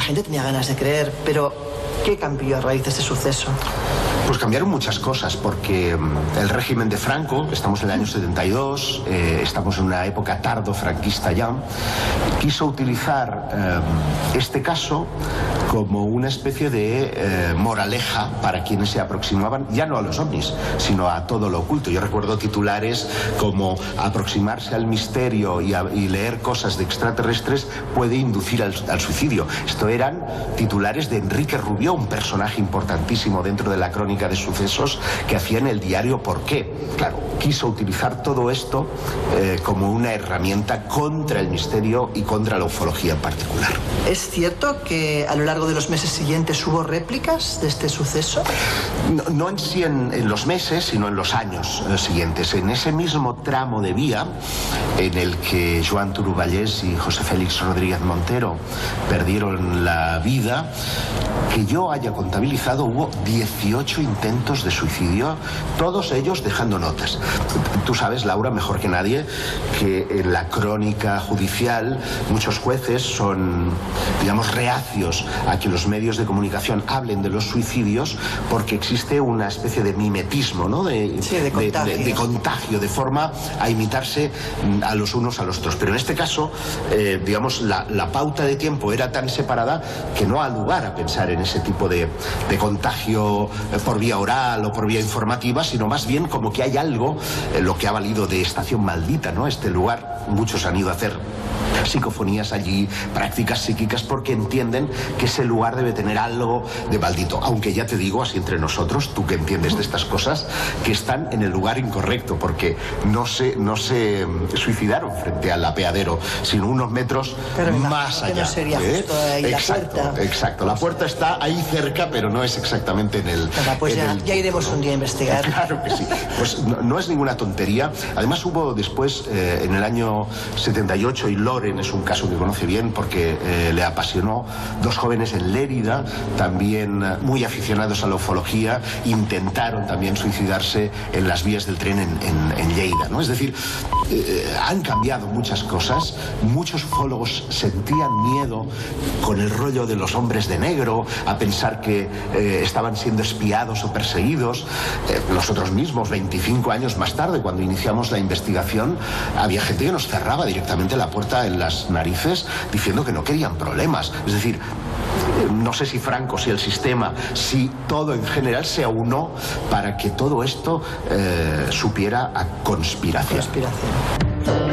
gente tenía ganas de creer, pero ¿qué cambió a raíz de este suceso? Pues cambiaron muchas cosas, porque el régimen de Franco, estamos en el año 72, estamos en una época tardo-franquista ya, quiso utilizar este caso como una especie de moraleja para quienes se aproximaban, ya no a los ovnis, sino a todo lo oculto. Yo recuerdo titulares como aproximarse al misterio y leer cosas de extraterrestres puede inducir al suicidio. Esto eran titulares de Enrique Rubió, un personaje importantísimo dentro de la crónica de sucesos que hacía en el diario ¿Por qué? Claro, quiso utilizar todo esto como una herramienta contra el misterio y contra la ufología en particular. ¿Es cierto que a lo largo de los meses siguientes hubo réplicas de este suceso? No en sí en los meses, sino en los años siguientes. En ese mismo tramo de vía en el que Joan Turuballés y José Félix Rodríguez Montero perdieron la vida, que yo haya contabilizado, hubo 18 intentos de suicidio, todos ellos dejando notas. Tú sabes, Laura, mejor que nadie, que en la crónica judicial muchos jueces son, digamos, reacios a que los medios de comunicación hablen de los suicidios porque existe una especie de mimetismo, ¿no? De contagio, de forma a imitarse a los unos a los otros. Pero en este caso, digamos, la pauta de tiempo era tan separada que no ha lugar a pensar en ese tipo de contagio por vía oral o por vía informativa, sino más bien como que hay algo, lo que ha valido de estación maldita, ¿no? Este lugar, muchos han ido a hacer psicofonías allí, prácticas psíquicas, porque entienden que ese lugar debe tener algo de maldito. Aunque ya te digo, así entre nosotros, tú que entiendes de estas cosas, que están en el lugar incorrecto, porque no se suicidaron frente al apeadero, sino unos metros más allá. No sería justo ahí exacto, la puerta. Exacto, la puerta está ahí cerca, pero no es exactamente en el... Pues ya iremos un día a investigar. Claro que sí. Pues no es ninguna tontería. Además hubo después, en el año 78, y Loren es un caso que conoce bien porque le apasionó, dos jóvenes en Lérida, también muy aficionados a la ufología, intentaron también suicidarse en las vías del tren en Lleida, ¿no? Es decir, han cambiado muchas cosas. Muchos ufólogos sentían miedo con el rollo de los hombres de negro, a pensar que estaban siendo espiados o perseguidos. Nosotros mismos, 25 años más tarde, cuando iniciamos la investigación, había gente que nos cerraba directamente la puerta en las narices diciendo que no querían problemas. Es decir, no sé si Franco, si el sistema, si todo en general se aunó para que todo esto supiera a conspiración.